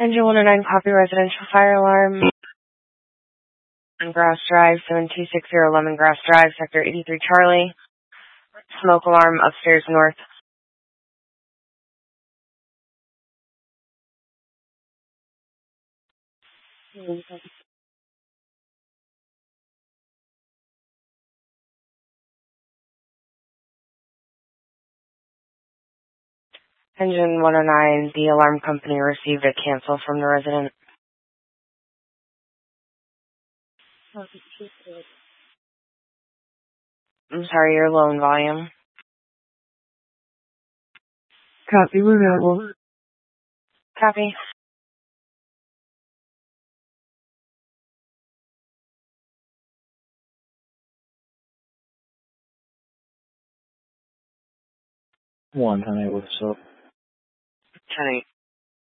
Engine 109, copy residential fire alarm. Grass Drive, 7260 Lemongrass Drive, Sector 83 Charlie. Smoke alarm upstairs north. Engine 109, the alarm company received a cancel from the resident. I'm sorry, you're low in volume. Copy, we're available. Copy. One, honey, what's up? 10-8.